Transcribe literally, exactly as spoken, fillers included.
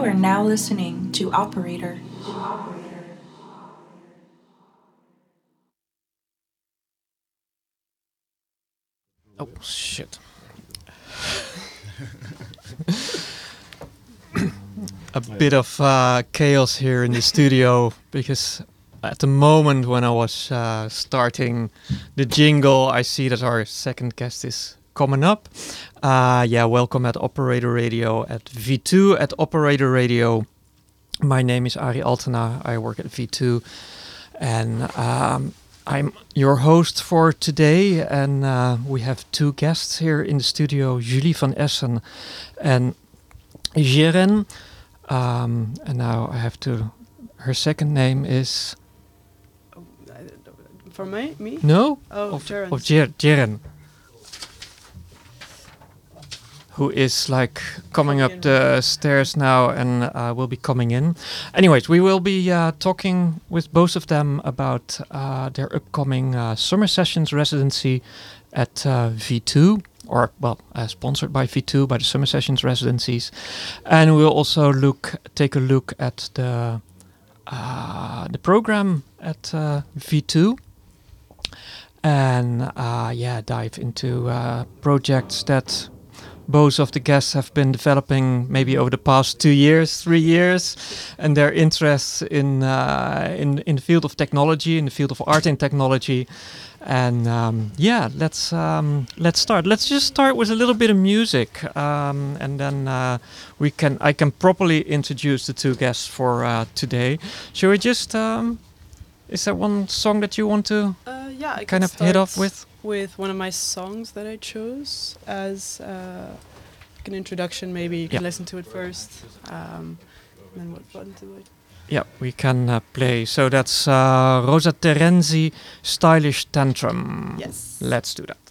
You are now listening to Operator. Oh, shit. A bit of uh, chaos here in the studio because at the moment when I was uh, starting the jingle, I see that our second guest is coming up. Uh, yeah, welcome at Operator Radio at V two at Operator Radio. My name is Ari Altena. I work at V two, and um, I'm your host for today. And uh, we have two guests here in the studio: Julie van Essen and Jeren. Um, and now I have to. Her second name is. For me? Me? No. Oh, of Jeren. of Jer- Jeren. Who is like coming Coming up in. the stairs now and uh, will be coming in. Anyways, we will be uh, talking with both of them about uh, their upcoming uh, summer sessions residency at uh, V two, or well, uh, sponsored by V two, by the summer sessions residencies, and we'll also look take a look at the uh, the program at uh, V two. And uh, yeah, dive into uh, projects that both of the guests have been developing maybe over the past two years, three years, and their interests in uh, in in the field of technology, in the field of art and technology. And um, yeah, let's um, let's start. Let's just start with a little bit of music, um, and then uh, we can I can properly introduce the two guests for uh, today. Should we just? Um, is there one song that you want to Uh, yeah, I kind can of hit off start with? with one of my songs that I chose as uh, like an introduction. Maybe you can Yeah. listen to it first. Um, and then what button to it? Yeah, we can uh, play. So that's uh, Rosa Terenzi, Stylish Tantrum. Yes. Let's do that.